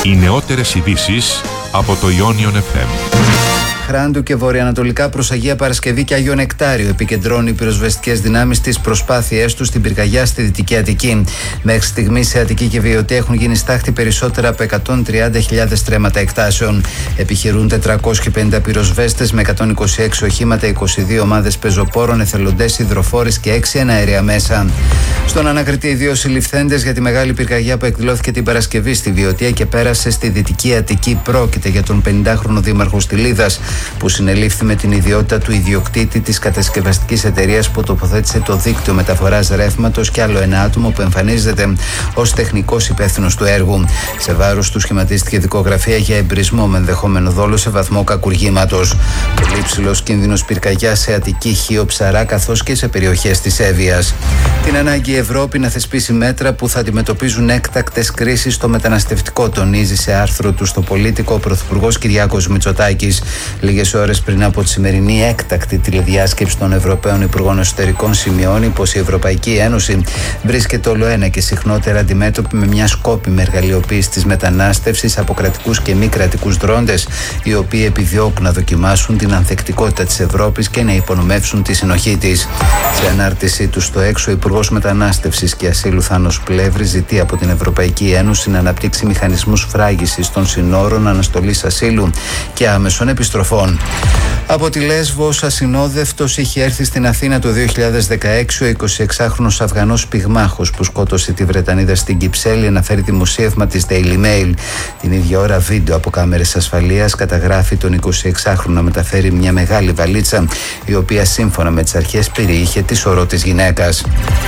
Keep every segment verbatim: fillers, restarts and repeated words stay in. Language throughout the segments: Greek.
Οι νεότερες ειδήσεις από το Ionion εφ εμ. Χράντου και βορειοανατολικά προς Αγία Παρασκευή και Άγιο Νεκτάριο επικεντρώνει οι πυροσβεστικές δυνάμεις τις προσπάθειές τους στην πυρκαγιά στη Δυτική Αττική. Μέχρι στιγμής σε Αττική και Βιωτία έχουν γίνει στάχτη περισσότερα από εκατόν τριάντα χιλιάδες στρέμματα εκτάσεων. Επιχειρούν τετρακόσιοι πενήντα πυροσβέστες με εκατόν είκοσι έξι οχήματα, είκοσι δύο ομάδες πεζοπόρων, εθελοντές, υδροφόρες και έξι εναέρια μέσα. Στον ανακριτή, οι δύο συλληφθέντες για τη μεγάλη πυρκαγιά που εκδηλώθηκε την Παρασκευή στη Βιωτία και πέρασε στη Δυτική Αττική. Πρόκειται για τον πενηντάχρονο δήμαρχο Στυλίδας, που συνελήφθη με την ιδιότητα του ιδιοκτήτη της κατασκευαστικής εταιρείας που τοποθέτησε το δίκτυο μεταφοράς ρεύματος, και άλλο ένα άτομο που εμφανίζεται ως τεχνικός υπεύθυνος του έργου. Σε βάρος του σχηματίστηκε δικογραφία για εμπρισμό με ενδεχόμενο δόλο σε βαθμό κακουργήματος. Πολύ υψηλός κίνδυνος πυρκαγιάς σε Αττική, Χίο, Ψαρά καθώς και σε περιοχές της Εύβοιας. Την ανάγκη η Ευρώπη να θεσπίσει μέτρα που θα αντιμετωπίζουν έκτακτες κρίσεις στο μεταναστευτικό, τονίζει σε άρθρο του στο Πολίτικο ο Πρωθυπουργός Κυριάκος Μητσοτάκης. Λίγες ώρες πριν από τη σημερινή έκτακτη τηλεδιάσκεψη των Ευρωπαίων Υπουργών Εσωτερικών, σημειώνει πως η Ευρωπαϊκή Ένωση βρίσκεται όλο ένα και συχνότερα αντιμέτωπη με μια σκόπιμη εργαλειοποίηση της μετανάστευσης από κρατικούς και μη κρατικούς δρόντες, οι οποίοι επιδιώκουν να δοκιμάσουν την ανθεκτικότητα της Ευρώπης και να υπονομεύσουν τη συνοχή της. Σε ανάρτησή του στο έξω, ο Υπουργός Μετανάστευσης και Ασύλου Θάνος Πλεύρης ζητεί από την Ευρωπαϊκή Ένωση να αναπτύξει μηχανισμούς φράγισης των συνόρων, αναστολής ασύλου και άμεσων επιστροφών. Από τη Λέσβο, ως ασυνόδευτος είχε έρθει στην Αθήνα το δύο χιλιάδες δεκαέξι ο εικοσιεξάχρονος Αφγανός πυγμάχος που σκότωσε τη Βρετανίδα στην Κυψέλη, αναφέρει δημοσίευμα της Daily Mail. Την ίδια ώρα, βίντεο από κάμερες ασφαλείας καταγράφει τον εικοσιεξάχρονο να μεταφέρει μια μεγάλη βαλίτσα, η οποία σύμφωνα με τις αρχές περιείχε τη σωρό της γυναίκας.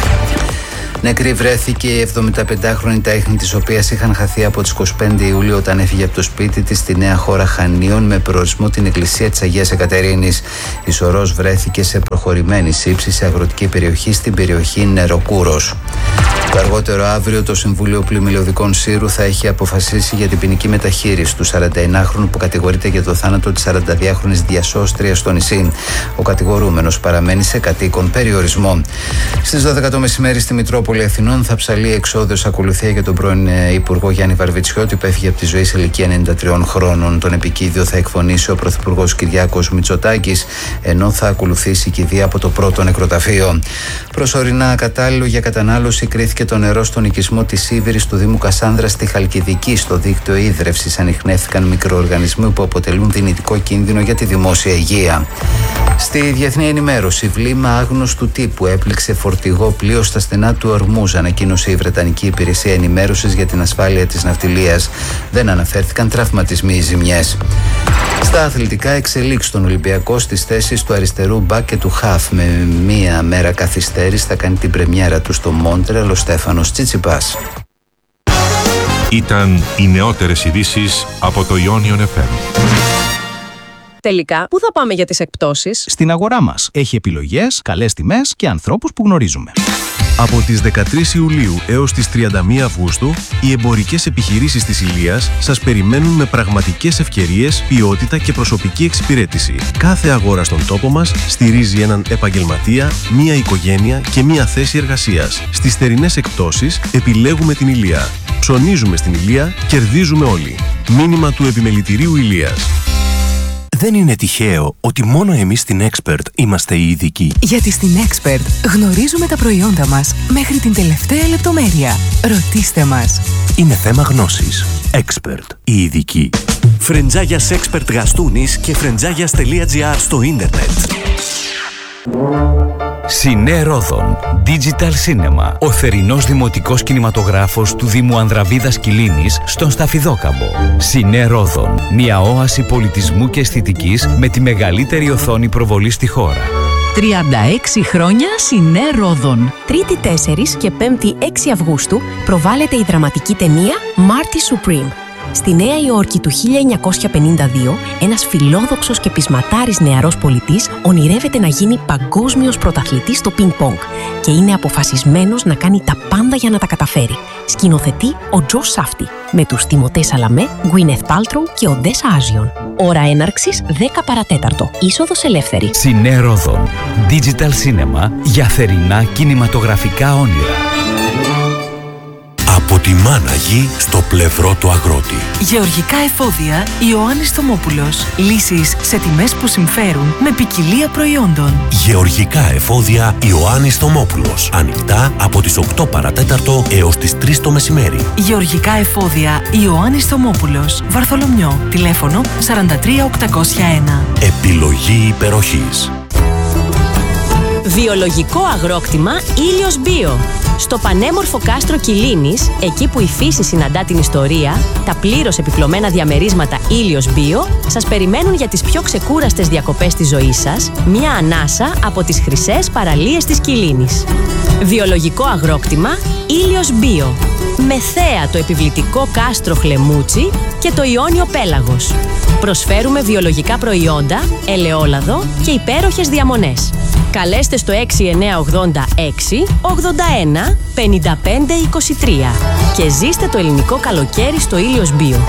Νεκρή βρέθηκε η εβδομηνταπεντάχρονη τέχνη, της οποίας είχαν χαθεί από τις είκοσι πέντε Ιουλίου όταν έφυγε από το σπίτι της στη νέα χώρα Χανίων με προορισμό την εκκλησία της Αγίας Εκατερίνης. Η σωρός βρέθηκε σε προχωρημένη σύψη σε αγροτική περιοχή στην περιοχή Νεροκούρος. Το αργότερο αύριο το Συμβούλιο Πλημμυλωδικών Σύρου θα έχει αποφασίσει για την ποινική μεταχείριση του σαρανταενάχρονου που κατηγορείται για το θάνατο της σαρανταδυάχρονης διασώστριας στο νησί. Ο κατηγορούμενος παραμένει σε κατοίκον περιορισμό. Στις δώδεκα το μεσημέρι στη Μητρόπολη Αθηνών θα ψαλεί εξόδιος ακολουθία για τον πρώην Υπουργό Γιάννη Βαρβιτσιώτη, που έφυγε από τη ζωή σε ηλικία ενενήντα τριών χρόνων. Τον επικίδιο θα εκφωνήσει ο Πρωθυπουργός Κυριάκος Μητσοτάκης, ενώ θα ακολουθήσει κηδεία από το πρώτο νεκροταφείο. Προσωρινά ακατάλληλο για κατανάλωση κρίθηκε το νερό στον οικισμό της Σίβηρης του Δήμου Κασάνδρας στη Χαλκιδική. Στο δίκτυο ίδρευσης ανιχνεύτηκαν μικροοργανισμοί που αποτελούν δυνητικό κίνδυνο για τη δημόσια υγεία. Στη διεθνή ενημέρωση, βλήμα άγνωστου τύπου έπληξε φορτηγό πλοίο στα στενά του Ορμούζ, ανακοίνωσε η Βρετανική Υπηρεσία Ενημέρωσης για την Ασφάλεια της Ναυτιλίας. Δεν αναφέρθηκαν τραυματισμοί ή ζημιές. Στα αθλητικά, εξελίξει στον Ολυμπιακό στις θέσεις του αριστερού μπακ και του χαφ. Με μία μέρα καθυστέρηση θα κάνει την πρεμιέρα του στο Μόντρεαλ ο Στέφανος Τσιτσιπάς. Ήταν οι νεότερες ειδήσεις από το Ionion εφ εμ. Τελικά, πού θα πάμε για τις εκπτώσεις? Στην αγορά μας. Έχει επιλογές, καλές τιμές και ανθρώπους που γνωρίζουμε. Από τις δεκατρείς Ιουλίου έως τις τριάντα μία Αυγούστου, οι εμπορικές επιχειρήσεις της Ηλίας σας περιμένουν με πραγματικές ευκαιρίες, ποιότητα και προσωπική εξυπηρέτηση. Κάθε αγορά στον τόπο μας στηρίζει έναν επαγγελματία, μία οικογένεια και μία θέση εργασίας. Στις θερινές εκπτώσεις επιλέγουμε την Ηλία. Ψωνίζουμε στην Ηλία, κερδίζουμε όλοι. Μήνυμα του Επιμελητηρίου Ηλίας. Δεν είναι τυχαίο ότι μόνο εμείς στην Expert είμαστε οι ειδικοί. Γιατί στην Expert γνωρίζουμε τα προϊόντα μας μέχρι την τελευταία λεπτομέρεια. Ρωτήστε μας. Είναι θέμα γνώσης. Expert, οι ειδικοί. Φρεντζάγιας Expert Γαστούνης και φρεντζάγιας τελεία τζι άρ στο ίντερνετ. Σινέ Ρόδον Digital Cinema, ο θερινός δημοτικός κινηματογράφος του Δήμου Ανδραβίδας Κιλίνης στον Σταφιδόκαμπο. Σινέ Ρόδον, μια όαση πολιτισμού και αισθητικής με τη μεγαλύτερη οθόνη προβολή στη χώρα. τριάντα έξι χρόνια Σινέ Ρόδον. Τρίτη τέσσερις και Πέμπτη έξι Αυγούστου προβάλλεται η δραματική ταινία Marty Supreme. Στη Νέα Υόρκη του χίλια εννιακόσια πενήντα δύο, ένας φιλόδοξος και πεισματάρης νεαρός πολιτής ονειρεύεται να γίνει παγκόσμιος πρωταθλητής στο πινκ-πονγκ και είναι αποφασισμένος να κάνει τα πάντα για να τα καταφέρει. Σκηνοθετεί ο Τζο Σάφτη, με τους Τιμωτέ Σαλαμέ, Γκουίνεθ Πάλτροου και Οντέσα Άζιον. Ώρα έναρξης δέκα παρατέταρτο. Είσοδος ελεύθερη. Σινέ Ρόδον. Digital Cinema για θερινά κινηματογραφικά όνειρα. Από τη μάνα γη στο πλευρό του αγρότη. Γεωργικά εφόδια Ιωάννης Θωμόπουλος. Λύσεις σε τιμές που συμφέρουν με ποικιλία προϊόντων. Γεωργικά εφόδια Ιωάννης Θωμόπουλος. Ανοιχτά από τις οκτώ παρατέταρτο έως τις τρεις το μεσημέρι. Γεωργικά εφόδια Ιωάννης Θωμόπουλος. Βαρθολομιό. Τηλέφωνο σαράντα τρία οκτακόσια ένα. Επιλογή υπεροχής. Βιολογικό αγρόκτημα Ήλιος Μπίο. Στο πανέμορφο κάστρο Κιλίνης, εκεί που η φύση συναντά την ιστορία, τα πλήρως επιπλωμένα διαμερίσματα Ήλιος Μπίο σας περιμένουν για τις πιο ξεκούραστες διακοπές της ζωής σας, μια ανάσα από τις χρυσές παραλίες της Κιλίνης. Βιολογικό αγρόκτημα Ήλιος Μπίο. Με θέα το επιβλητικό κάστρο Χλεμούτσι και το Ιόνιο Πέλαγος. Προσφέρουμε βιολογικά προϊόντα, ελαιόλαδο και υπέροχες διαμονές. Καλέστε στο έξι εννιά ογδόντα έξι ογδόντα ένα πενήντα πέντε είκοσι τρία και ζήστε το ελληνικό καλοκαίρι στο Ήλιος Μπίο.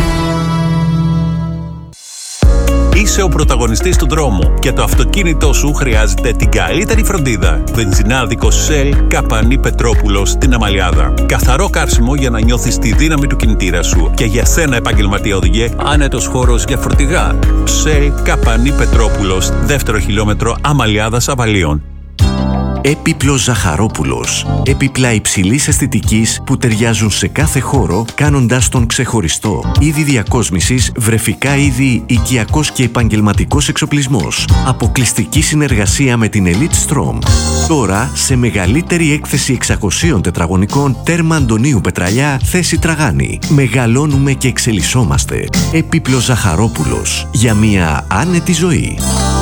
Είσαι ο πρωταγωνιστής του δρόμου και το αυτοκίνητό σου χρειάζεται την καλύτερη φροντίδα. Βενζινάδικο Shell Καπανή Πετρόπουλος στην Αμαλιάδα. Καθαρό κάρσιμο για να νιώθεις τη δύναμη του κινητήρα σου. Και για σένα, επαγγελματία οδηγέ, άνετος χώρος για φορτηγά. Shell Καπανή Πετρόπουλος, δεύτερο χιλιόμετρο Αμαλιάδας Αβαλίων. Έπιπλος Ζαχαρόπουλος. Έπιπλα υψηλής αισθητικής που ταιριάζουν σε κάθε χώρο, κάνοντάς τον ξεχωριστό. Είδη διακόσμησης, βρεφικά είδη, οικιακός και επαγγελματικός εξοπλισμός. Αποκλειστική συνεργασία με την Elite Strom. Τώρα σε μεγαλύτερη έκθεση εξακοσίων τετραγωνικών, τέρμα Αντωνίου Πετραλιά, θέση Τραγάνη. Μεγαλώνουμε και εξελισσόμαστε. Έπιπλος Ζαχαρόπουλος. Για μια άνετη ζωή.